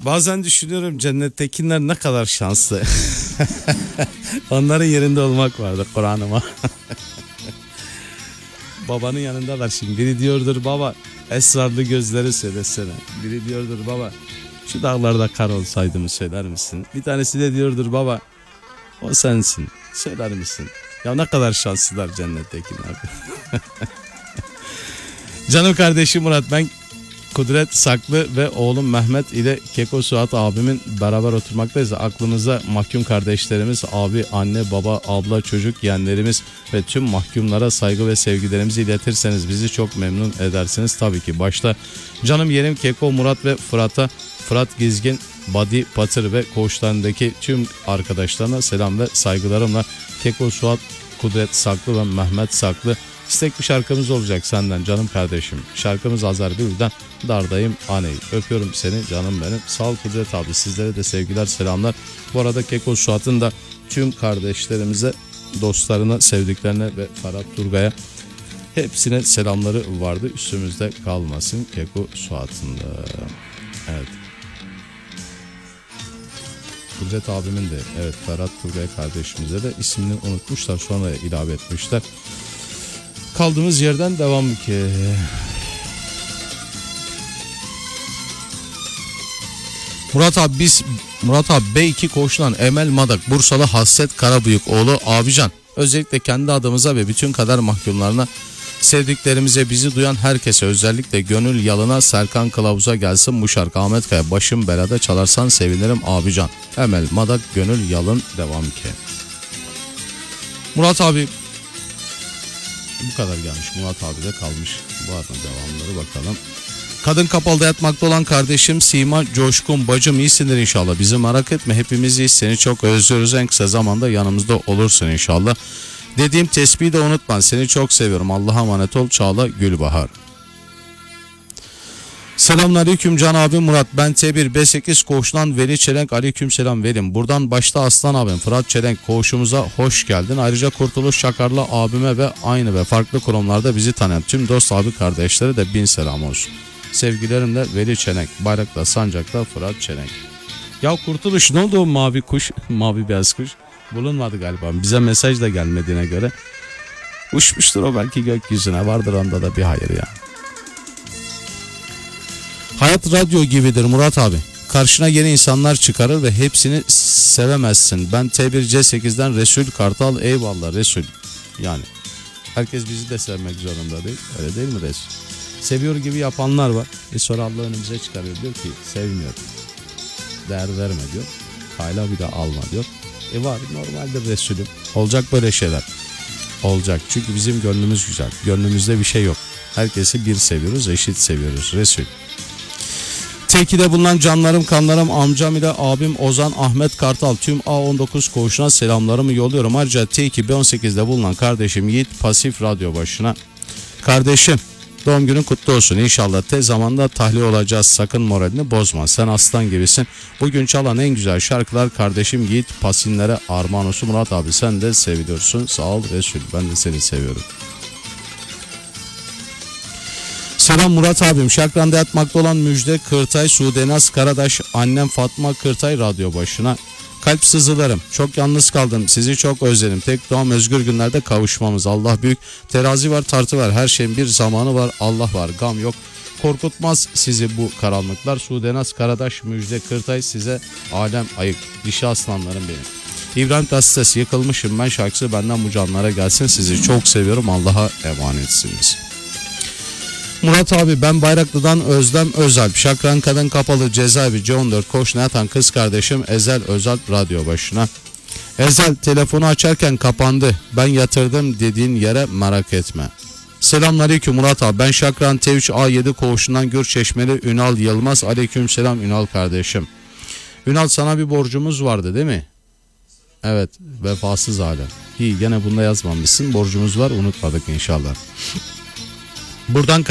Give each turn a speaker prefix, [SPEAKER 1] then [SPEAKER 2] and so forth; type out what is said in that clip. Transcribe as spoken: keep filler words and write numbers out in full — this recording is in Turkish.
[SPEAKER 1] Bazen düşünüyorum cennettekiler ne kadar şanslı. Onların yerinde olmak vardı Kur'an'ıma. Babanın yanındalar şimdi. Biri diyordur baba esrarlı gözleri söylesene. Biri diyordur baba şu dağlarda kar olsaydım söyler misin? Bir tanesi de diyordur baba o sensin söyler misin? Ya ne kadar şanslılar cennettekiler. Canım kardeşim Murat, ben Kudret Saklı ve oğlum Mehmet ile Keko Suat abimin beraber oturmaktayız. Aklınıza mahkum kardeşlerimiz, abi, anne, baba, abla, çocuk, yeğenlerimiz ve tüm mahkumlara saygı ve sevgilerimizi iletirseniz bizi çok memnun edersiniz. Tabii ki başta canım yeğenim Keko, Murat ve Fırat'a, Fırat Gizgin, Badi, Patır ve koğuşlarındaki tüm arkadaşlarına selam ve saygılarımla Keko Suat, Kudret Saklı ve Mehmet Saklı. İstek bir şarkımız olacak senden canım kardeşim. Şarkımız Azar Bülbül'den Dardayım Aney. Öpüyorum seni canım benim. Sağ ol Kudret abi, sizlere de sevgiler selamlar. Bu arada Keko Suat'ın da tüm kardeşlerimize, dostlarına, sevdiklerine ve Ferhat Turgay'a hepsine selamları vardı. Üstümüzde kalmasın Keko Suat'ın da. Evet. Kudret abimin de evet Ferhat Turgay kardeşimize de ismini unutmuşlar, sonra ilave etmişler. Kaldığımız yerden devam ki. Murat abi biz Murat abi B iki koğuştan Emel Madak Bursalı Hasret Karabıyık oğlu abican. Özellikle kendi adımıza ve bütün kader mahkumlarına, sevdiklerimize, bizi duyan herkese, özellikle Gönül Yalın'a, Serkan Kılavuz'a gelsin bu şarkı. Ahmet Kaya başım belada çalarsan sevinirim abican. Emel Madak Gönül Yalın devam ki. Murat abi bu kadar gelmiş. Murat abi de kalmış. Bu arada devamları bakalım. Kadın kapalıda yatmakta olan kardeşim Sima Coşkun, bacım iyisindir inşallah. Bizi merak etme, hepimiz iyiyiz. Seni çok özlüyoruz. En kısa zamanda yanımızda olursun inşallah. Dediğim tesbihi de unutma. Seni çok seviyorum. Allah'a emanet ol. Çağla Gülbahar. Selamünaleyküm Can abi Murat. Ben T bir B sekiz koğuşundan Veli Çelenk. Aleyküm selam Velim. Buradan başta Aslan abim Fırat Çelenk koğuşumuza hoş geldin. Ayrıca Kurtuluş Şakarlı abime ve aynı ve farklı kurumlarda bizi tanıyan tüm dost abi kardeşlere de bin selam olsun. Sevgilerimle Veli Çelenk. Bayrakta Sancak'ta Fırat Çelenk. Ya Kurtuluş ne oldu o mavi kuş? Mavi beyaz kuş. Bulunmadı galiba. Bize mesaj da gelmediğine göre. Uçmuştur o belki gökyüzüne. Vardır onda da bir hayır ya. Hayat radyo gibidir Murat abi. Karşına yeni insanlar çıkarır ve hepsini sevemezsin. Ben T bir C sekizden Resul Kartal, eyvallah Resul. Yani herkes bizi de sevmek zorunda değil. Öyle değil mi Resul? Seviyor gibi yapanlar var. E sonra Allah önümüze çıkarıyor, diyor ki sevmiyor. Değer verme diyor. Hala bir de alma diyor. E var normaldir Resulüm. Olacak böyle şeyler. Olacak çünkü bizim gönlümüz güzel. Gönlümüzde bir şey yok. Herkesi bir seviyoruz, eşit seviyoruz Resul. T iki'de bulunan canlarım, kanlarım, amcam ile abim Ozan Ahmet Kartal, tüm A on dokuz koğuşuna selamlarımı yolluyorum. Ayrıca T iki B on sekiz'de bulunan kardeşim Yiğit Pasif Radyo başına. Kardeşim doğum günün kutlu olsun. İnşallah tez zamanda tahliye olacağız. Sakın moralini bozma. Sen aslan gibisin. Bugün çalan en güzel şarkılar kardeşim Yiğit Pasinlere armağan olsun. Murat abi sen de seviyorsun. Sağ ol Resul. Ben de seni seviyorum. Selam Murat abim. Şakran'da yatmakta olan Müjde Kırtay, Sudenaz Karadaş, annem Fatma Kırtay radyo başına. Kalp sızılarım. Çok yalnız kaldım. Sizi çok özledim. Tek doğam özgür günlerde kavuşmamız. Allah büyük. Terazi var, tartı var. Her şeyin bir zamanı var. Allah var. Gam yok. Korkutmaz sizi bu karanlıklar. Sudenaz Karadaş, Müjde Kırtay size alem ayık. Dişi aslanlarım benim. İbrahim Tasses, yıkılmışım ben şarkısı benden bu canlara gelsin. Sizi çok seviyorum. Allah'a emanetsiniz. Murat abi ben Bayraklı'dan Özlem Özalp. Şakran Kadın Kapalı Cezaevi C on dört koğuşuna yatan kız kardeşim Ezel Özalp radyo başına. Ezel telefonu açarken kapandı. Ben yatırdım dediğin yere merak etme. Selamünaleyküm Murat abi. Ben Şakran T üç A yedi koğuşundan Gürçeşmeli Ünal Yılmaz. Aleyküm selam Ünal kardeşim. Ünal sana bir borcumuz vardı değil mi? Evet, vefasız alem. İyi gene bunda yazmamışsın. Borcumuz var, unutmadık inşallah. Buradan